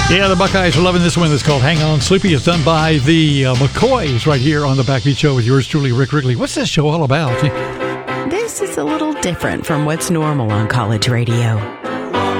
Yeah, the Buckeyes are loving this one. It's called Hang On Sleepy. It's done by the McCoys right here on the Backbeat Show with yours truly, Rick Wrigley. What's this show all about? This is a little different from what's normal on college radio.